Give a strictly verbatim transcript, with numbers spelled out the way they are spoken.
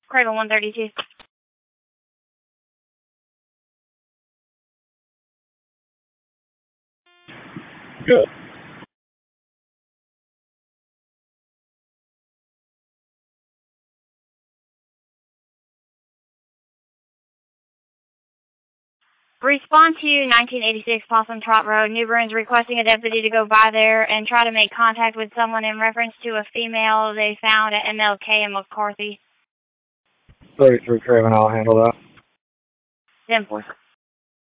Cradle one thirty-two. Good. Respond to nineteen eighty-six Possum Trot Road, New Bruins, requesting a deputy to go by there and try to make contact with someone in reference to a female they found at M L K and McCarthy. thirty-three Craven, I'll handle that. ten four.